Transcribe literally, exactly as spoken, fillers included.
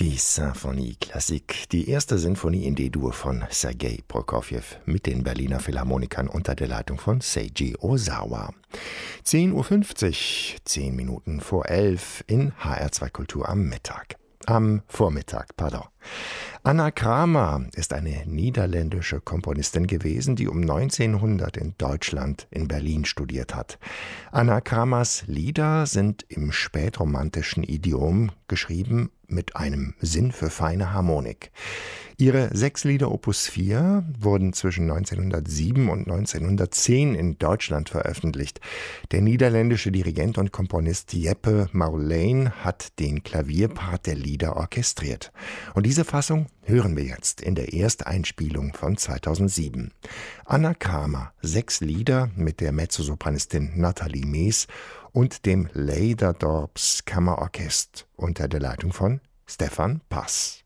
Die Symphonie Classique, die erste Sinfonie in D-Dur von Sergei Prokofjew mit den Berliner Philharmonikern unter der Leitung von Seiji Ozawa. zehn Uhr fünfzig, zehn Minuten vor elf in H R zwei Kultur am Mittag. Am Vormittag, pardon. Anna Kramer ist eine niederländische Komponistin gewesen, die um neunzehnhundert in Deutschland in Berlin studiert hat. Anna Kramers Lieder sind im spätromantischen Idiom geschrieben mit einem Sinn für feine Harmonik. Ihre sechs Lieder Opus vier wurden zwischen neunzehnhundertsieben und neunzehnhundertzehn in Deutschland veröffentlicht. Der niederländische Dirigent und Komponist Jeppe Maulane hat den Klavierpart der Lieder orchestriert. Und diese Fassung hören wir jetzt in der Ersteinspielung von zweitausendsieben. Anna Kramer, sechs Lieder mit der Mezzosopranistin Nathalie Mees und dem Leiderdorps Kammerorchester unter der Leitung von Stefan Pass.